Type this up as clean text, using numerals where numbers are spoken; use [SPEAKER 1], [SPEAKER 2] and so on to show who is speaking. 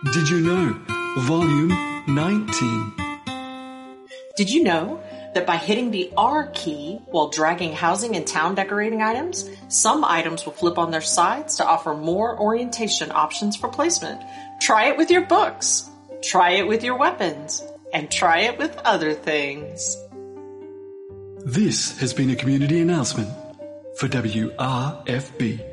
[SPEAKER 1] Did you know? Volume 19.
[SPEAKER 2] Did you know that by hitting the R key while dragging housing and town decorating items, some items will flip on their sides to offer more orientation options for placement? Try it with your books, try it with your weapons, and try it with other things.
[SPEAKER 1] This has been a community announcement for WRFB.